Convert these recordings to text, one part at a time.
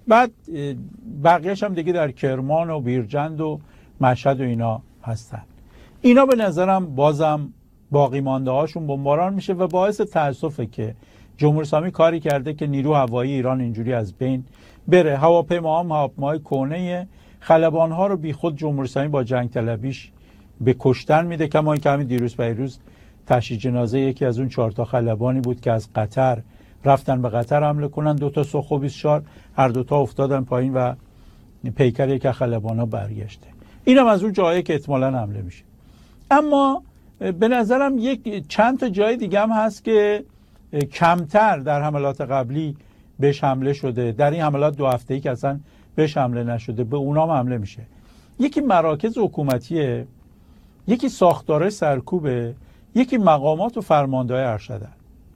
بعد بقیه‌اش هم دیگه در کرمان و بیرجند و مشهد و اینا هستن. اینا به نظرم بازم باقی مانده هاشون بمباران میشه و باعث تأسفه که جمهوری اسلامی کاری کرده که نیرو هوایی ایران اینجوری از بین بره. هواپیما هم هواپیماهای کهنه، خلبان ها رو بی خود جمهوری اسلامی با جنگ طلبیش به کشتن میده. کما اینکه همین دیروز تشییع جنازه یکی از اون 4 تا خلبانی بود که از قطر رفتن به قطر حمله کنن، 2 تا سوخو 24 هر 2 تا افتادن پایین و پیکر یک خلبانا برگشته. اینم از اون جایی که احتمالاً حمله میشه. اما به نظرم یک چند تا جای دیگه هم هست که کمتر در حملات قبلی بهش حمله شده، در این حملات 2 هفته‌ای که اصلا بهش حمله نشده به اونام حمله میشه. یکی مراکز حکومتیه، یکی ساختار سرکوبه، یکی مقامات و فرماندهای ارشدن.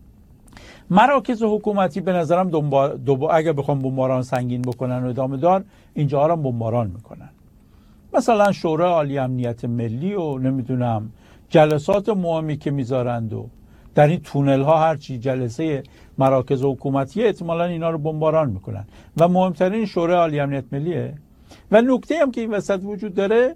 مراکز حکومتی به نظرم اگه بخوام بمباران سنگین بکنن و ادامه دار اینجا رو بمباران میکنن. مثلا شورای عالی امنیت ملی و نمیدونم جلسات مهمی که میذارند و در این تونل ها هرچی جلسه مراکز حکومتی احتمالاً اینا رو بمباران میکنن و مهمترین شورای عالی امنیت ملیه. و نکته هم که این وسط وجود داره،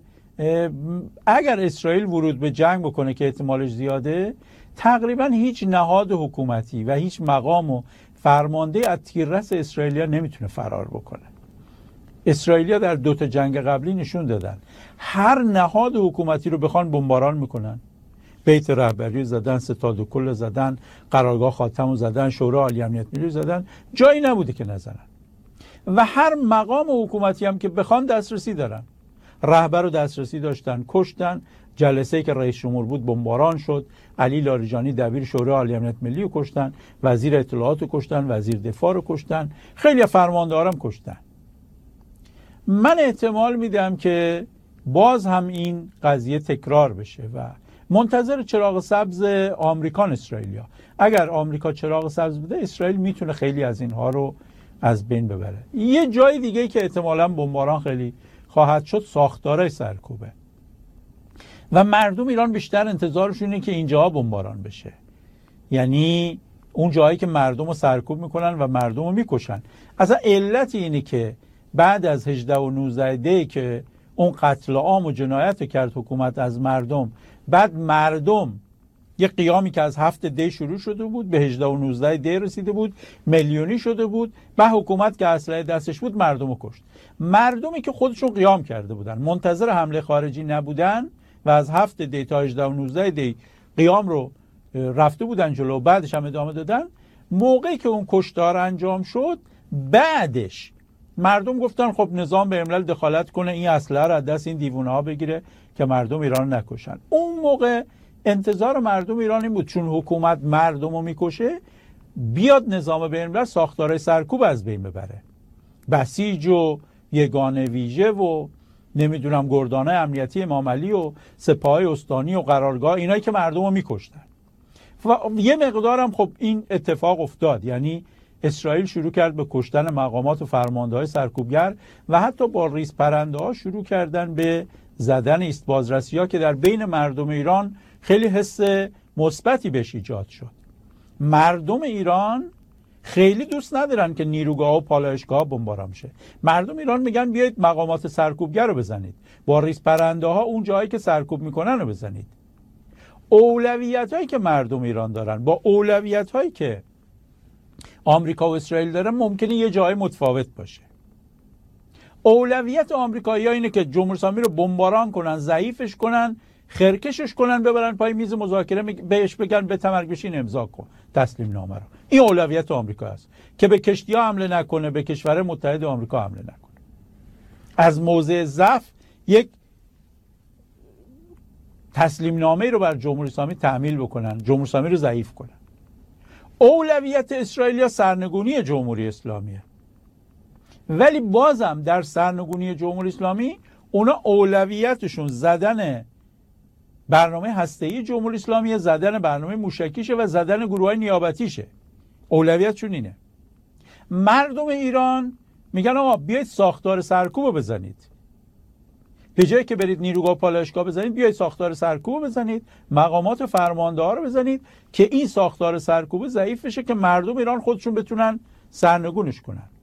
اگر اسرائیل ورود به جنگ بکنه که احتمالش زیاده، تقریبا هیچ نهاد حکومتی و هیچ مقام و فرمانده از تیررس اسرائیلیا نمیتونه فرار بکنه. اسرائیلیا در 2 تا جنگ قبلی نشون دادن هر نهاد حکومتی رو بخوان بمباران میکنن. بیت رهبری زدن، ستاد کل زدن، قرارگاه خاتم زدن، شورای عالی امنیت ملی زدن، جایی نبوده که نزنن. و هر مقام حکومتی هم که بخوان دسترسی دارن. رهبر رو دسترسی داشتن، کشتن. جلسه‌ای که رئیس جمهور بود بمباران شد. علی لاریجانی دبیر شورای عالی امنیت ملی رو کشتن، وزیر اطلاعات رو کشتن، وزیر دفاع رو کشتن، خیلی فرمانده‌ها هم کشتن. من احتمال میدم که باز هم این قضیه تکرار بشه و منتظر چراغ سبز آمریکان اسرائیلیا. اگر آمریکا چراغ سبز بده، اسرائیل میتونه خیلی از اینها رو از بین ببره. یه جای دیگه که احتمالاً بمباران خیلی خواهد شد ساختارهای سرکوبه و مردم ایران بیشتر انتظارشون اینه که اینجاها بمباران بشه. یعنی اون جایی که مردم رو سرکوب میکنن و مردم رو میکشن. اصلا علت اینه که بعد از 18 و 19 دی که اون قتل عام و جنایت کرد حکومت از مردم، بعد مردم یه قیامی که از 7 دی شروع شده بود به 18 و 19 دی رسیده بود، میلیونی شده بود، و حکومت که اسلحه دستش بود مردم رو کشت. مردمی که خودشون قیام کرده بودن، منتظر حمله خارجی نبودن و از 7 دی تا 18 و 19 دی قیام رو رفته بودن جلو، بعدش هم ادامه دادن. موقعی که اون کشتار انجام شد، بعدش مردم گفتن خب نظام به الملل دخالت کنه، این اسلحه رو از دست این دیوونه ها بگیره که مردم ایران نکشن. اون موقع انتظار مردم ایران این بود چون حکومت مردم رو میکشه، بیاد نظام به الملل ساختار سرکوب از بین ببره. بسیج و یگانه ویژه و نمیدونم گردانه امنیتی امام علی و سپاه استانی و قرارگاه، اینایی که مردم رو میکشتن. و یه مقدارم خب این اتفاق افتاد. یعنی اسرائیل شروع کرد به کشتن مقامات و فرمانده‌های سرکوبگر و حتی با ریز پرنده‌ها شروع کردن به زدن ایست بازرسی‌ها که در بین مردم ایران خیلی حس مثبتی بهش ایجاد شد. مردم ایران خیلی دوست ندارن که نیروگاه و پالایشگاه بمباران شه. مردم ایران میگن بیایید مقامات سرکوبگر رو بزنید، با ریز پرنده‌ها اون جایی که سرکوب میکنن رو بزنید. اولویت‌هایی که مردم ایران دارن با اولویت‌هایی که آمریکا و اسرائیل دارن ممکنه یه جای متفاوت باشه. اولویت آمریکایی‌ها اینه که جمهوری اسلامی رو بمباران کنن، ضعیفش کنن، خرکشش کنن، ببرن پای میز مذاکره، بهش بگن به تمرگ بشین امضا کن تسلیم نامه رو. این اولویت آمریکا است که به کشتی‌ها حمله نکنه، به کشور متحد آمریکا حمله نکنه. از موضع ضعف یک تسلیم نامه رو بر جمهوری اسلامی تحمیل بکنن، جمهوری اسلامی رو ضعیف کنن. اولویت اسرائیلیا سرنگونی جمهوری اسلامیه. ولی بازم در سرنگونی جمهوری اسلامی اونا اولویتشون زدن برنامه هسته‌ای جمهوری اسلامی، زدن برنامه موشکیشه و زدن گروه‌های نیابتیشه. اولویتشون اینه. مردم ایران میگن آقا بیایید ساختار سرکوب بزنید. به جایی که برید نیروگاه پالایشگاه بزنید، بیایید ساختار سرکوب بزنید، مقامات و فرمانده‌ها رو بزنید که این ساختار سرکوب ضعیف بشه که مردم ایران خودشون بتونن سرنگونش کنن.